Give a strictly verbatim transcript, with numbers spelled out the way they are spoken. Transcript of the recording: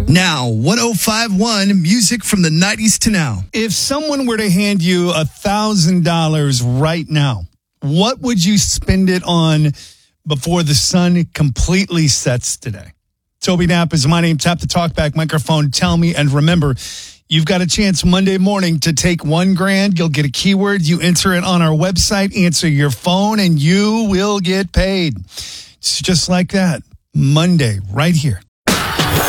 Now, one oh five point one, music from the nineties to now. If someone were to hand you one thousand dollars right now, what would you spend it on before the sun completely sets today? Toby Knapp is my name. Tap the talkback microphone. Tell me. And remember, you've got a chance Monday morning to take one grand. You'll get a keyword. You enter it on our website, answer your phone, and you will get paid. It's just like that. Monday, right here